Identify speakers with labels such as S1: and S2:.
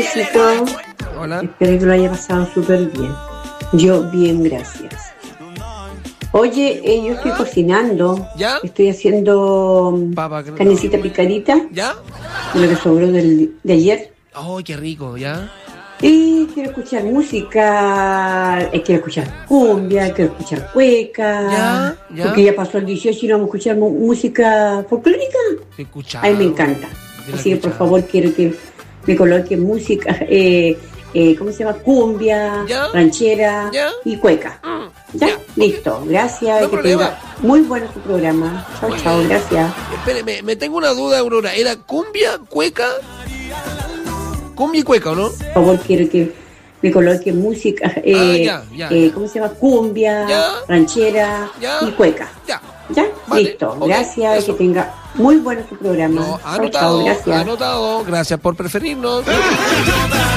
S1: Luisito.
S2: Hola.
S1: Espero que lo haya pasado súper bien. Yo bien, gracias. Oye, yo estoy cocinando.
S2: ¿Ya?
S1: Estoy haciendo carnecita picadita.
S2: ¿Ya?
S1: De lo que sobró de ayer.
S2: ¡Oh, qué rico! ¿Ya?
S1: Y quiero escuchar música, quiero escuchar cumbia, quiero escuchar cueca.
S2: ¿Ya?
S1: Porque ya pasó el 18 y no vamos a escuchar música folclórica. A mí me encanta. Así que por favor quiero que me coloquen música, ¿cómo se llama? Cumbia, ranchera y cueca. ¿Ya? Listo. Gracias.
S2: No
S1: que tenga muy bueno su programa. Chao, chao. Gracias.
S2: Espere, me tengo una duda, Aurora. ¿Era cumbia, cueca? Cumbia y cueca, ¿o no?
S1: Por favor, quiero que me coloquen música, ¿cómo se llama? Cumbia, ranchera y cueca. ¿Ya? Vale. Listo. Gracias. Que tenga muy bueno su programa.
S2: No,
S1: chao, chao. Gracias.
S2: Anotado. Gracias por preferirnos.